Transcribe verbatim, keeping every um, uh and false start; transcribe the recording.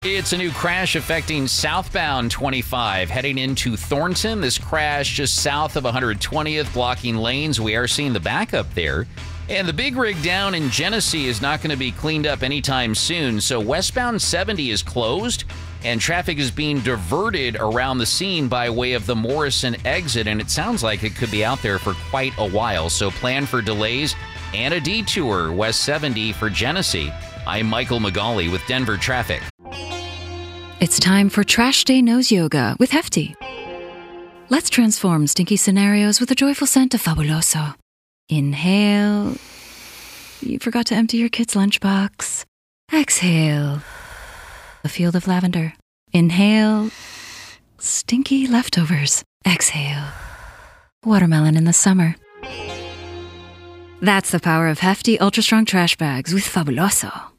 It's a new crash affecting southbound twenty-five heading into Thornton. This crash just south of one hundred twentieth, blocking lanes. We are seeing the backup there. And the big rig down in Genesee is not going to be cleaned up anytime soon. So westbound seventy is closed and traffic is being diverted around the scene by way of the Morrison exit. And it sounds like it could be out there for quite a while. So plan for delays and a detour west seventy for Genesee. I'm Michael McGauley with Denver Traffic. It's time for Trash Day Nose Yoga with Hefty. Let's transform stinky scenarios with the joyful scent of Fabuloso. Inhale. You forgot to empty your kid's lunchbox. Exhale. A field of lavender. Inhale. Stinky leftovers. Exhale. Watermelon in the summer. That's the power of Hefty Ultra Strong Trash Bags with Fabuloso.